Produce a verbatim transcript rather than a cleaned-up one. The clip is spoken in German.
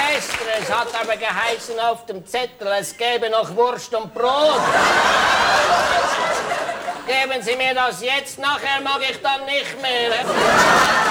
Meister, es hat aber geheißen auf dem Zettel, es gäbe noch Wurst und Brot. Geben Sie mir das jetzt, nachher mag ich dann nicht mehr.